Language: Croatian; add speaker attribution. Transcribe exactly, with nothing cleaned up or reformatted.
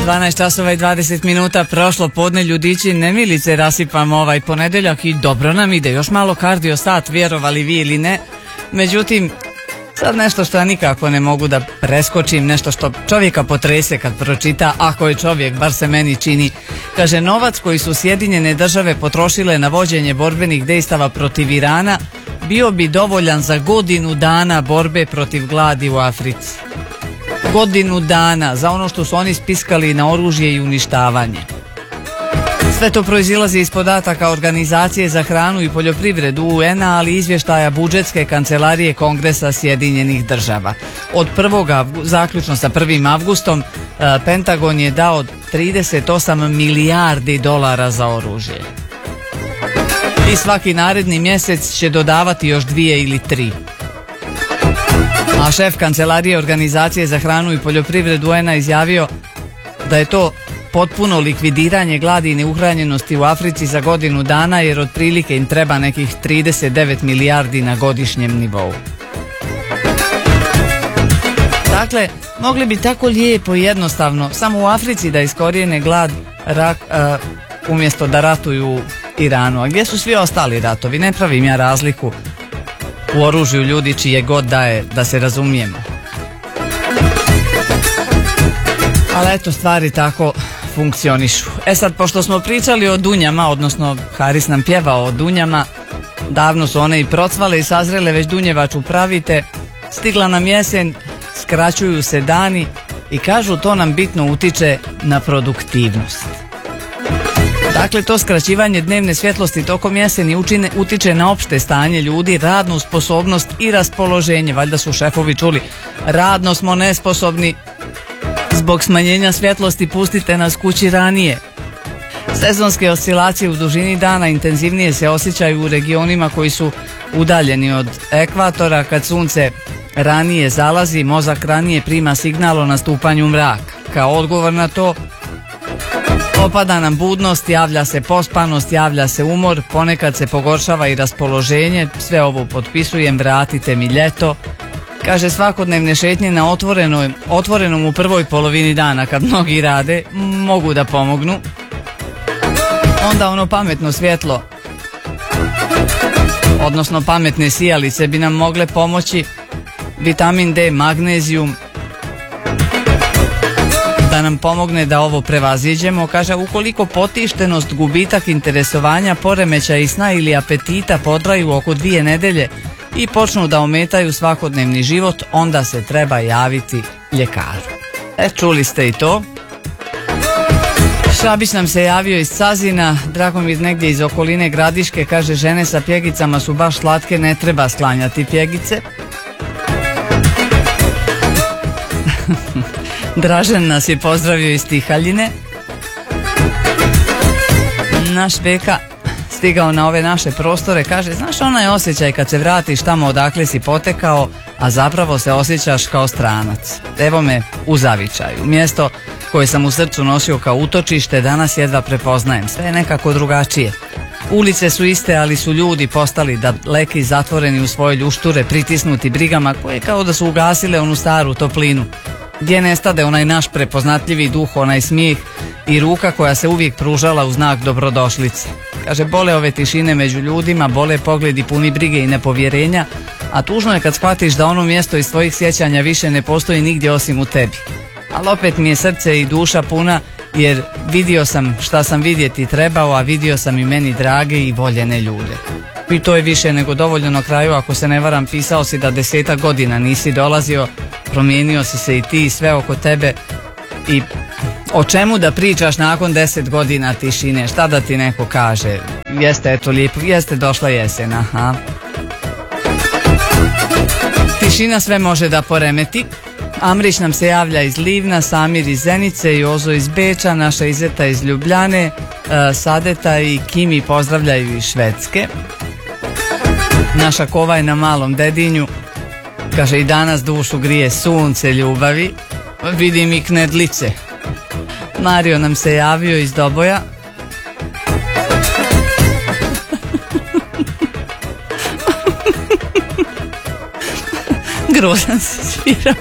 Speaker 1: dvanaest časova i dvadeset minuta prošlo podne, ljudići, nemilice rasipamo ovaj ponedeljak i dobro nam ide, još malo kardio sat, vjerovali vi ili ne. Međutim, sad nešto što ja nikako ne mogu da preskočim, nešto što čovjeka potrese kad pročita, ako je čovjek, bar se meni čini. Kaže, novac koji su Sjedinjene države potrošile na vođenje borbenih dejstava protiv Irana bio bi dovoljan za godinu dana borbe protiv gladi u Africi. Godinu dana za ono što su oni spiskali na oružje i uništavanje. Sve to proizilazi iz podataka Organizacije za hranu i poljoprivredu U N-a, ali izvještaja budžetske kancelarije Kongresa Sjedinjenih država. Od prvog zaključno sa prvim avgustom Pentagon je dao trideset osam milijardi dolara za oružje. I svaki naredni mjesec će dodavati još dvije ili tri. A šef kancelarije Organizacije za hranu i poljoprivredu U N-a izjavio da je to potpuno likvidiranje gladi i neuhranjenosti u Africi za godinu dana, jer otprilike im treba nekih trideset devet milijardi na godišnjem nivou. Dakle, mogli bi tako lijepo i jednostavno samo u Africi da iskorijene glad rak, uh, umjesto da ratuju u Iranu. A gdje su svi ostali ratovi? Ne pravim ja razliku u oružju ljudi čije god daje, da se razumijemo. Ali eto, stvari tako funkcionišu. E sad, pošto smo pričali o dunjama, odnosno Haris nam pjevao o dunjama, davno su one i procvale i sazrele, već dunjevaču pravite, stigla nam jesen, skraćuju se dani i kažu to nam bitno utiče na produktivnost. Dakle, to skraćivanje dnevne svjetlosti tokom jeseni učine, utiče na opšte stanje ljudi, radnu sposobnost i raspoloženje. Valjda su šefovi čuli, radno smo nesposobni, zbog smanjenja svjetlosti pustite nas kući ranije. Sezonske oscilacije u dužini dana intenzivnije se osjećaju u regionima koji su udaljeni od ekvatora. Kad sunce ranije zalazi, mozak ranije prima signal o nastupanju mraka. Kao odgovor na to, opada nam budnost, javlja se pospanost, javlja se umor, ponekad se pogoršava i raspoloženje. Sve ovo potpisujem, vratite mi ljeto. Kaže, svakodnevne šetnje na otvorenom, otvorenom u prvoj polovini dana, kad mnogi rade, mogu da pomognu. Onda ono pametno svjetlo, odnosno pametne sijalice bi nam mogle pomoći, vitamin D, magnezijum, da nam pomogne da ovo prevaziđemo. Kaže, ukoliko potištenost, gubitak interesovanja, poremećaj sna ili apetita potraju oko dvije nedelje i počnu da ometaju svakodnevni život, onda se treba javiti ljekaru. E, čuli ste i to. Šabić nam se javio iz Cazina, Dragomir negdje iz okoline Gradiške, kaže, žene sa pjegicama su baš slatke, ne treba sklanjati pjegice. Dražen nas je pozdravio iz Tihaljine. Naš Beka stigao na ove naše prostore, kaže, znaš onaj osjećaj kad se vratiš tamo odakle si potekao, a zapravo se osjećaš kao stranac. Evo me u zavičaju. Mjesto koje sam u srcu nosio kao utočište, danas jedva prepoznajem. Sve je nekako drugačije. Ulice su iste, ali su ljudi postali daleki, zatvoreni u svoje ljušture, pritisnuti brigama koje kao da su ugasile onu staru toplinu. Gdje nestade onaj naš prepoznatljivi duh, onaj smijeh i ruka koja se uvijek pružala u znak dobrodošlice. Kaže, bole ove tišine među ljudima, bole pogledi puni brige i nepovjerenja, a tužno je kad shvatiš da ono mjesto iz tvojih sjećanja više ne postoji nigdje osim u tebi. Ali opet mi je srce i duša puna, jer vidio sam šta sam vidjeti trebao, a vidio sam i meni drage i voljene ljude. I to je više nego dovoljno. Na kraju, ako se ne varam, pisao si da desetak godina nisi dolazio, promijenio si se i ti i sve oko tebe. I o čemu da pričaš nakon deset godina tišine? Šta da ti neko kaže? Jeste, eto lijepo, jeste došla jesen, aha. Tišina sve može da poremeti. Amrić nam se javlja iz Livna, Samir iz Zenice, Jozo iz Beča, naša Izeta iz Ljubljane, Sadeta i Kimi pozdravljaju iz Švedske. Naša Kova je na Malom Dedinju, kaže, i danas dušu grije sunce ljubavi, vidim i knedlice. Mario nam se javio iz Doboja. Grozan se svira.